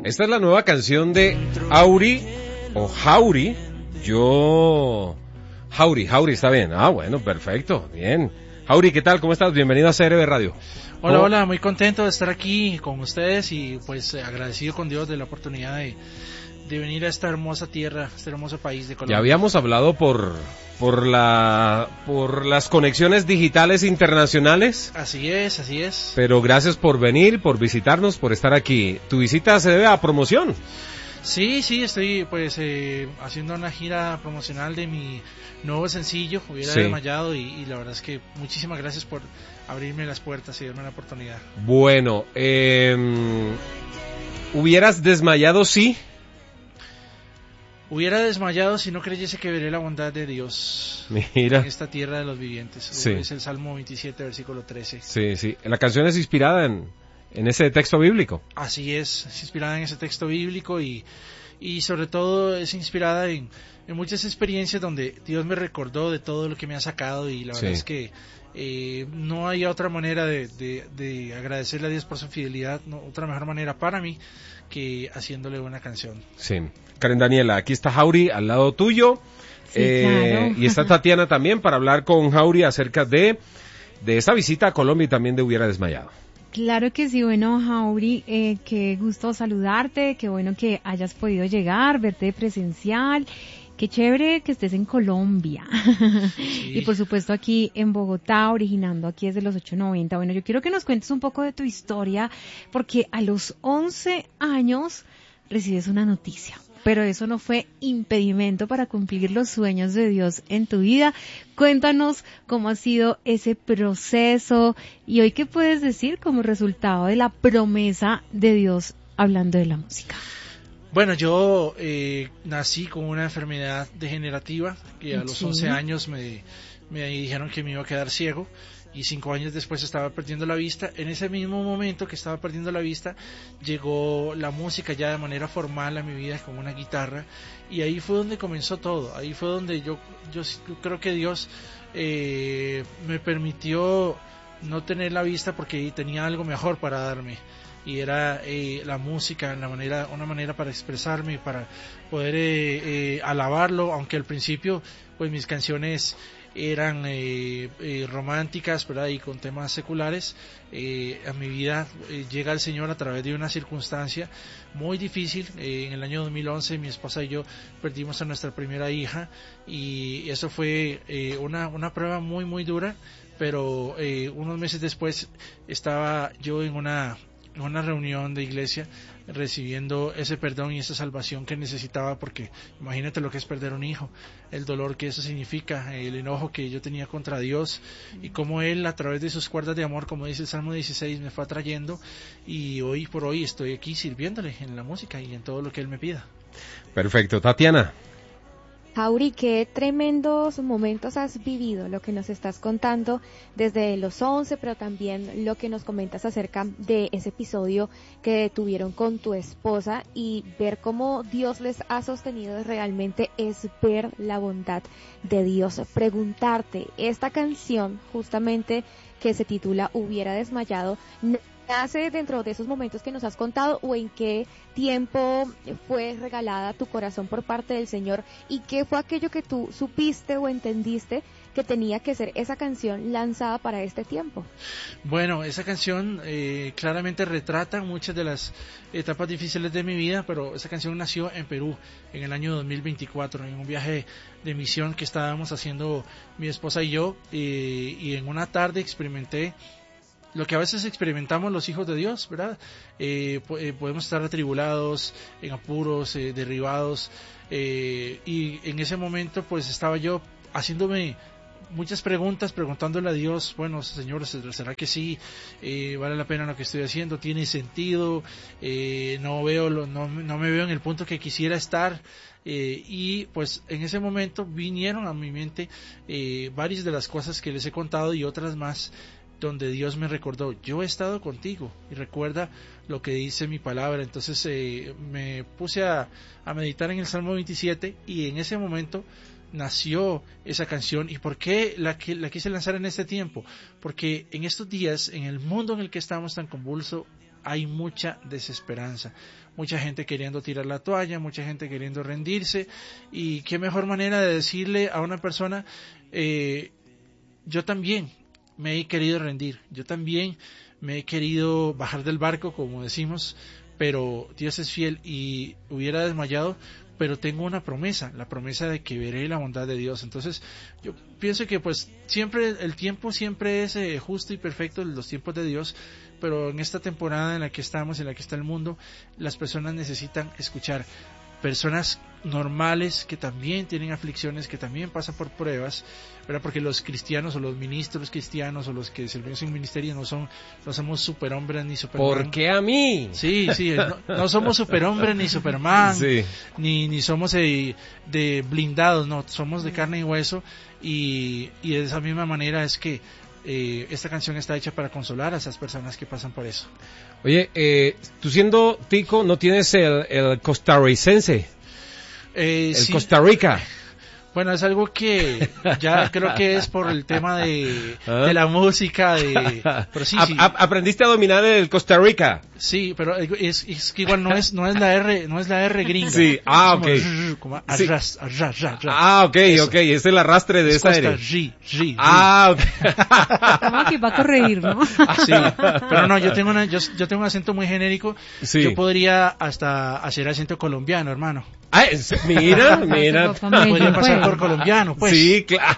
Esta es la nueva canción de Auri o Jauri. Jauri, está bien. Ah, bueno, perfecto, bien. Jauri, ¿qué tal? ¿Cómo estás? Bienvenido a CRB Radio. Hola, muy contento de estar aquí con ustedes y pues agradecido con Dios de la oportunidad de venir a esta hermosa tierra, este hermoso país de Colombia. Ya habíamos hablado por las conexiones digitales internacionales. Así es. Pero gracias por venir, por visitarnos, por estar aquí. ¿Tu visita se debe a promoción? Sí, estoy pues haciendo una gira promocional de mi nuevo sencillo, Hubiera Desmayado, y la verdad es que muchísimas gracias por abrirme las puertas y darme la oportunidad. Bueno, ¿hubieras desmayado sí? Hubiera desmayado si no creyese que veré la bondad de Dios. Mira. En esta tierra de los vivientes. Sí. Es el Salmo 27, versículo 13. Sí. La canción es inspirada en ese texto bíblico. Así es inspirada en ese texto bíblico y sobre todo es inspirada en muchas experiencias donde Dios me recordó de todo lo que me ha sacado, y la verdad es que no hay otra manera de agradecerle a Dios por su fidelidad, otra mejor manera para mí que haciéndole una canción. Sí. Karen Daniela, aquí está Jauri al lado tuyo. Sí, claro. Y está Tatiana también para hablar con Jauri acerca de esta visita a Colombia y también de Hubiera Desmayado. Claro que sí, bueno, Jauri, qué gusto saludarte, qué bueno que hayas podido llegar, verte presencial, qué chévere que estés en Colombia. Sí. Y por supuesto aquí en Bogotá, originando aquí desde los 890. Bueno, yo quiero que nos cuentes un poco de tu historia, porque a los 11 años recibes una noticia. Pero eso no fue impedimento para cumplir los sueños de Dios en tu vida. Cuéntanos cómo ha sido ese proceso y hoy qué puedes decir como resultado de la promesa de Dios hablando de la música. Bueno, yo nací con una enfermedad degenerativa que a los 11 años me dijeron que me iba a quedar ciego. Y 5 años después estaba perdiendo la vista. En ese mismo momento que estaba perdiendo la vista, llegó la música ya de manera formal a mi vida con una guitarra, y ahí fue donde comenzó todo. Ahí fue donde yo creo que Dios me permitió no tener la vista porque tenía algo mejor para darme, y era la música, una manera para expresarme, para poder alabarlo, aunque al principio pues mis canciones eran románticas, ¿verdad? Y con temas seculares. A mi vida llega el Señor a través de una circunstancia muy difícil. En el año 2011 mi esposa y yo perdimos a nuestra primera hija, y eso fue una prueba muy muy dura, pero unos meses después estaba yo en una reunión de iglesia recibiendo ese perdón y esa salvación que necesitaba, porque imagínate lo que es perder un hijo, el dolor que eso significa, el enojo que yo tenía contra Dios, y cómo Él a través de sus cuerdas de amor, como dice el Salmo 16, me fue atrayendo, y hoy por hoy estoy aquí sirviéndole en la música y en todo lo que Él me pida. Perfecto. Tatiana. Jauri, qué tremendos momentos has vivido, lo que nos estás contando desde los 11, pero también lo que nos comentas acerca de ese episodio que tuvieron con tu esposa, y ver cómo Dios les ha sostenido realmente es ver la bondad de Dios. Preguntarte, esta canción justamente que se titula Hubiera Desmayado, ¿nace dentro de esos momentos que nos has contado, o en qué tiempo fue regalada a tu corazón por parte del Señor, y qué fue aquello que tú supiste o entendiste que tenía que ser esa canción lanzada para este tiempo? Bueno, esa canción claramente retrata muchas de las etapas difíciles de mi vida, pero esa canción nació en Perú en el año 2024, en un viaje de misión que estábamos haciendo mi esposa y yo, y en una tarde experimenté lo que a veces experimentamos los hijos de Dios, ¿verdad? Podemos estar atribulados, en apuros, derribados, y en ese momento pues estaba yo haciéndome muchas preguntas, preguntándole a Dios, bueno, Señor, ¿será que sí? ¿Vale la pena lo que estoy haciendo? ¿Tiene sentido? No me veo en el punto que quisiera estar. Y pues en ese momento vinieron a mi mente varias de las cosas que les he contado y otras más, donde Dios me recordó, yo he estado contigo y recuerda lo que dice mi palabra. Entonces me puse a meditar en el Salmo 27, y en ese momento nació esa canción. ¿Y por qué la quise lanzar en este tiempo? Porque en estos días, en el mundo en el que estamos tan convulso, hay mucha desesperanza, mucha gente queriendo tirar la toalla, mucha gente queriendo rendirse, y qué mejor manera de decirle a una persona, yo también me he querido rendir, yo también me he querido bajar del barco, como decimos, pero Dios es fiel y hubiera desmayado, pero tengo una promesa, la promesa de que veré la bondad de Dios. Entonces yo pienso que pues siempre el tiempo siempre es justo y perfecto, los tiempos de Dios, pero en esta temporada en la que estamos, en la que está el mundo, las personas necesitan escuchar, personas normales que también tienen aflicciones, que también pasan por pruebas, ¿verdad? Porque los cristianos o los ministros cristianos o los que servimos en ministerio no somos superhombres ni superman. ¿Por qué a mí? Sí, no somos superhombres ni superman, sí. ni somos de blindados, no, somos de carne y hueso, y de esa misma manera es que esta canción está hecha para consolar a esas personas que pasan por eso. Oye, tú siendo tico, ¿no tienes el costarricense? Sí. Costa Rica. Bueno, es algo que ya creo que es por el tema de la música, pero sí. ¿Aprendiste a dominar el Costa Rica? Sí, pero es que igual no es la R gringa. Sí, ok. Como ok, ese es el arrastre de esa R. Ok. Como que va a corregir, ¿no? Sí, pero no, yo tengo un acento muy genérico. Sí. Yo podría hasta hacer acento colombiano, hermano. Mira. Podría pasar por colombiano, pues. Sí, claro.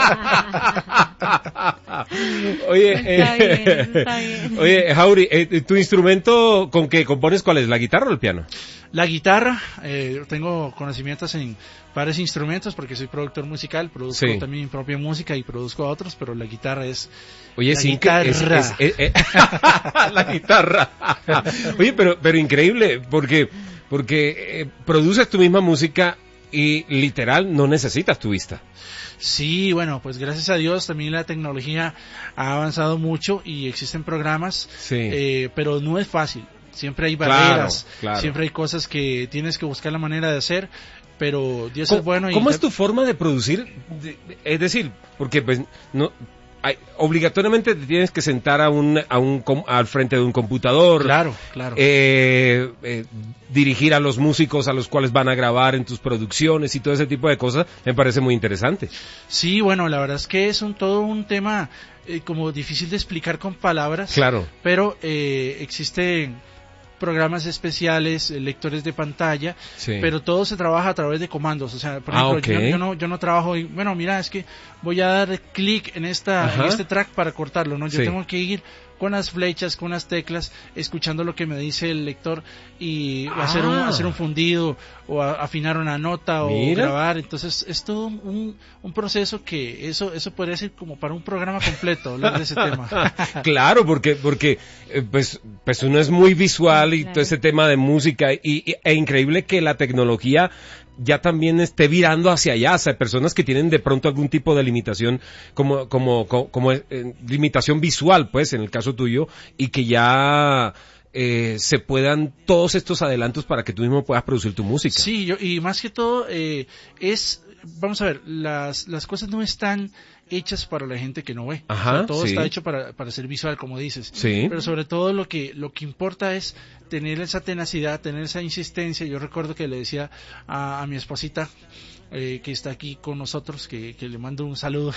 Oye, está bien. Oye, Jauri, ¿tu instrumento con que compones cuál es? ¿La guitarra o el piano? La guitarra, tengo conocimientos en varios instrumentos porque soy productor musical, produzco también mi propia música y produzco a otros, pero la guitarra es... Oye, la guitarra. La guitarra. Oye, pero increíble, porque produces tu misma música y literal no necesitas tu vista. Sí, bueno, pues gracias a Dios también la tecnología ha avanzado mucho y existen programas, pero no es fácil. Siempre hay barreras, claro. Siempre hay cosas que tienes que buscar la manera de hacer, pero Dios es bueno. ¿Cómo es tu forma de producir? Es decir, porque pues no... obligatoriamente te tienes que sentar al frente de un computador. Claro. Dirigir a los músicos a los cuales van a grabar en tus producciones y todo ese tipo de cosas, me parece muy interesante. Sí, bueno, la verdad es que es todo un tema como difícil de explicar con palabras. Claro. Pero existen programas especiales, lectores de pantalla, pero todo se trabaja a través de comandos. O sea, por ejemplo, yo no trabajo y, bueno, mira, es que voy a dar clic en este track para cortarlo, ¿no? Yo tengo que ir con las flechas, con las teclas, escuchando lo que me dice el lector y hacer un fundido o afinar una nota o grabar. Entonces es todo un proceso que eso podría ser como para un programa completo hablar de ese tema. Claro, porque pues uno es muy visual y todo ese tema de música e increíble que la tecnología ya también esté virando hacia allá, o sea, personas que tienen de pronto algún tipo de limitación como limitación visual, pues, en el caso tuyo, y que ya se puedan todos estos adelantos para que tú mismo puedas producir tu música. Sí, y más que todo vamos a ver, las cosas no están hechas para la gente que no ve. O sea, todo está hecho para ser visual, como dices. Sí. Pero sobre todo lo que importa es tener esa tenacidad, tener esa insistencia. Yo recuerdo que le decía a mi esposita, que está aquí con nosotros, que le mando un saludo.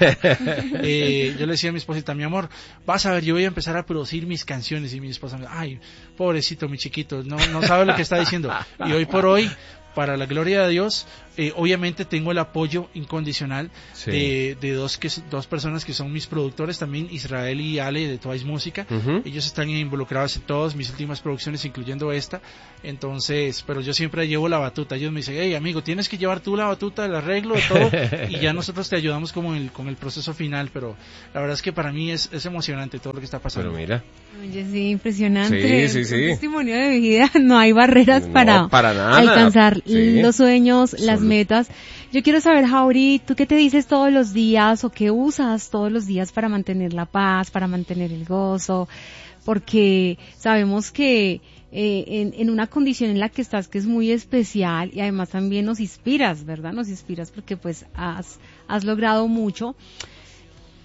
Yo le decía a mi esposita, mi amor, vas a ver, yo voy a empezar a producir mis canciones. Y mi esposa me dice, ay, pobrecito, mi chiquito, no sabe lo que está diciendo. Y hoy por hoy, para la gloria de Dios, obviamente tengo el apoyo incondicional de dos personas que son mis productores también, Israel y Ale de Twice Música. Ellos están involucrados en todas mis últimas producciones, incluyendo esta. Entonces, pero yo siempre llevo la batuta. Ellos me dicen, hey amigo, tienes que llevar tú la batuta, el arreglo, todo, y ya nosotros te ayudamos con el proceso final. Pero la verdad es que para mí es emocionante todo lo que está pasando. Pero mira. Oye, sí, impresionante. Sí. Un testimonio de vida, no hay barreras para nada. alcanzar los sueños, las metas. Yo quiero saber, Jauri, ¿tú qué te dices todos los días o qué usas todos los días para mantener la paz, para mantener el gozo? Porque sabemos que en una condición en la que estás que es muy especial y además también nos inspiras, ¿verdad? Nos inspiras porque pues has logrado mucho.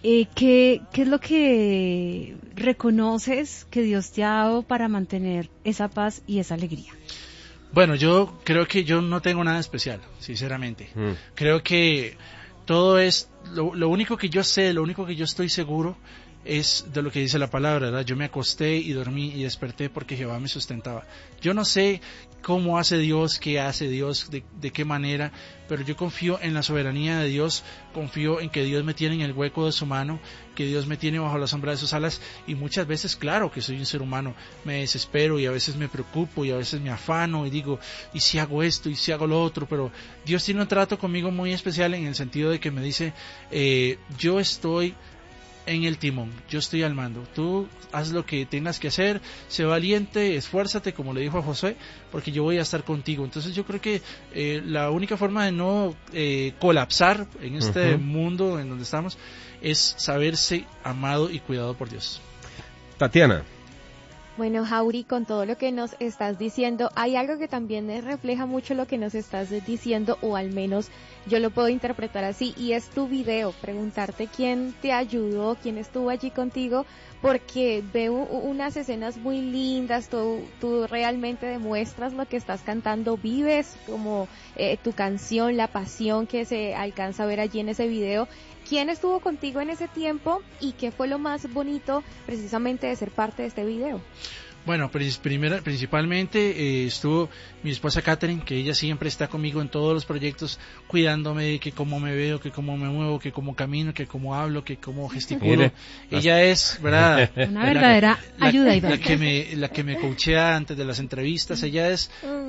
¿qué es lo que reconoces que Dios te ha dado para mantener esa paz y esa alegría? Bueno, yo creo que yo no tengo nada especial, sinceramente. Creo que todo es, lo único que yo sé, lo único que yo estoy seguro es de lo que dice la palabra, ¿verdad? Yo me acosté y dormí y desperté porque Jehová me sustentaba. Yo no sé cómo hace Dios, qué hace Dios, de qué manera, pero yo confío en la soberanía de Dios, confío en que Dios me tiene en el hueco de su mano, que Dios me tiene bajo la sombra de sus alas, y muchas veces, claro que soy un ser humano, me desespero y a veces me preocupo y a veces me afano y digo, ¿y si hago esto? ¿Y si hago lo otro? Pero Dios tiene un trato conmigo muy especial en el sentido de que me dice, yo estoy en el timón, yo estoy al mando, tú haz lo que tengas que hacer, sé valiente, esfuérzate, como le dijo a Josué, porque yo voy a estar contigo. Entonces yo creo que la única forma de no colapsar en este mundo en donde estamos es saberse amado y cuidado por Dios. Tatiana. Bueno, Jauri, con todo lo que nos estás diciendo, hay algo que también refleja mucho lo que nos estás diciendo, o al menos yo lo puedo interpretar así, y es tu video. Preguntarte quién te ayudó, quién estuvo allí contigo, porque veo unas escenas muy lindas, tú realmente demuestras lo que estás cantando, vives como tu canción, la pasión que se alcanza a ver allí en ese video. ¿Quién estuvo contigo en ese tiempo y qué fue lo más bonito precisamente de ser parte de este video? Bueno, principalmente estuvo mi esposa Catherine, que ella siempre está conmigo en todos los proyectos, cuidándome de que cómo me veo, que cómo me muevo, que cómo camino, que cómo hablo, que cómo gesticulo. Ella es, ¿verdad? Una verdadera ayuda. La que me coachea antes de las entrevistas. Ella es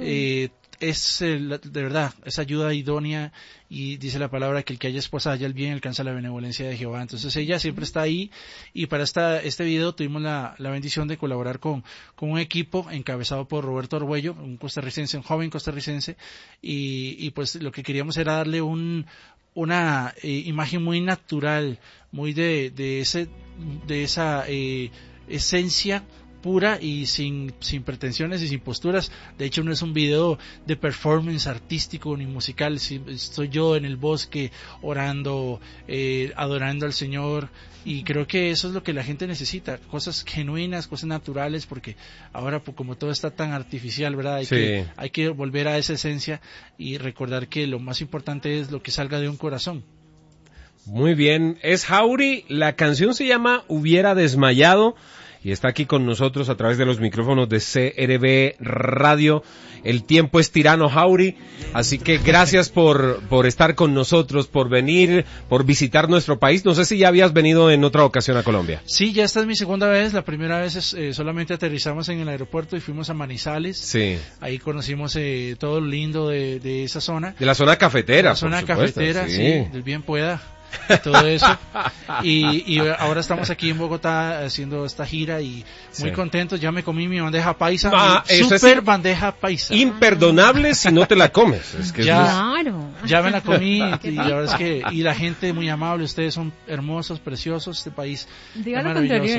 de verdad, es ayuda idónea, y dice la palabra que el que haya esposa haya el bien, alcanza la benevolencia de Jehová. Entonces ella siempre está ahí, y para este video tuvimos la bendición de colaborar con un equipo encabezado por Roberto Arguello, un costarricense, un joven costarricense, y pues lo que queríamos era darle una imagen muy natural, muy de esa esencia pura y sin pretensiones y sin posturas. De hecho, no es un video de performance artístico ni musical. Estoy yo en el bosque orando, adorando al Señor, y creo que eso es lo que la gente necesita, cosas genuinas, cosas naturales, porque ahora como todo está tan artificial, ¿verdad? Hay que volver a esa esencia y recordar que lo más importante es lo que salga de un corazón. Muy bien, es Jauri, la canción se llama Hubiera Desmayado, y está aquí con nosotros a través de los micrófonos de CRB Radio. El tiempo es tirano, Jauri, así que gracias por estar con nosotros, por venir, por visitar nuestro país. No sé si ya habías venido en otra ocasión a Colombia. Sí, ya esta es mi segunda vez. La primera vez solamente aterrizamos en el aeropuerto y fuimos a Manizales. Sí. Ahí conocimos todo lo lindo de esa zona. De la zona cafetera, la zona cafetera, sí, del bien pueda. Todo eso, y ahora estamos aquí en Bogotá haciendo esta gira y muy contentos. Ya me comí mi bandeja paisa, super bandeja paisa, imperdonable si no te la comes. Es que ya me la comí, y la verdad es que la gente muy amable. Ustedes son hermosos, preciosos, este país es maravilloso.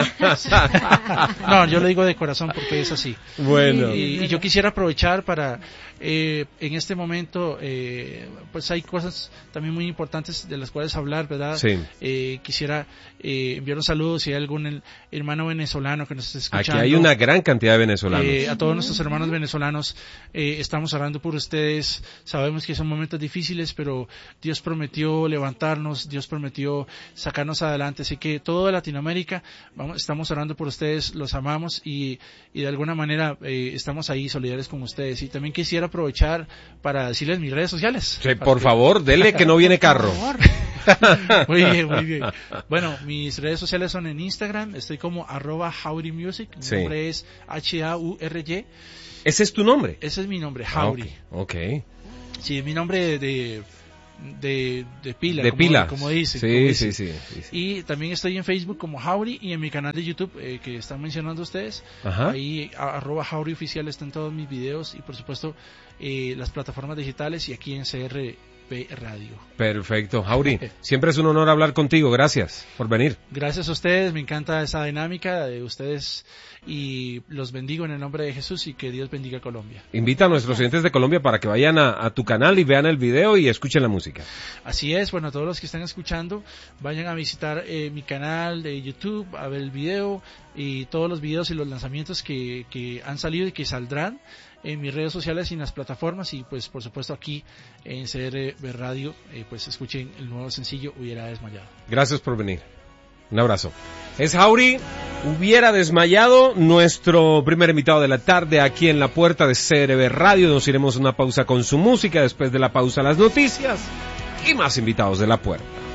No, yo lo digo de corazón porque es así. Bueno, y yo quisiera aprovechar para en este momento pues hay cosas también muy importantes de las cuales hablar, ¿verdad? Sí. Quisiera enviar un saludo si hay algún hermano venezolano que nos esté escuchando. Aquí hay una gran cantidad de venezolanos. A todos nuestros hermanos venezolanos, estamos orando por ustedes. Sabemos que son momentos difíciles, pero Dios prometió levantarnos, Dios prometió sacarnos adelante, así que toda Latinoamérica estamos orando por ustedes, los amamos, y de alguna manera estamos ahí solidarios con ustedes. Y también quisiera aprovechar para decirles mis redes sociales. Sí, por favor, dele que no viene carro. Muy bien. Bueno, mis redes sociales son en Instagram, estoy como @HauriMusic, mi nombre es HAURY. ¿Ese es tu nombre? Ese es mi nombre, Jauri. Okay. Sí, es mi nombre de pila. De pila. Como dice. Sí. Y también estoy en Facebook como Jauri, y en mi canal de YouTube que están mencionando ustedes. Ajá. Ahí @JauriOficial están todos mis videos, y por supuesto las plataformas digitales, y aquí en CR CRB Radio. Perfecto. Jauri, siempre es un honor hablar contigo. Gracias por venir. Gracias a ustedes. Me encanta esa dinámica de ustedes y los bendigo en el nombre de Jesús y que Dios bendiga a Colombia. Invita a nuestros oyentes de Colombia para que vayan a tu canal y vean el video y escuchen la música. Así es. Bueno, todos los que están escuchando, vayan a visitar mi canal de YouTube, a ver el video y todos los videos y los lanzamientos que han salido y que saldrán en mis redes sociales y en las plataformas, y pues por supuesto aquí en CRB Radio, pues escuchen el nuevo sencillo Hubiera Desmayado. Gracias por venir. Un abrazo. Es Jauri, Hubiera Desmayado, nuestro primer invitado de la tarde aquí en la puerta de CRB Radio. Nos iremos a una pausa con su música, después de la pausa las noticias y más invitados de la puerta.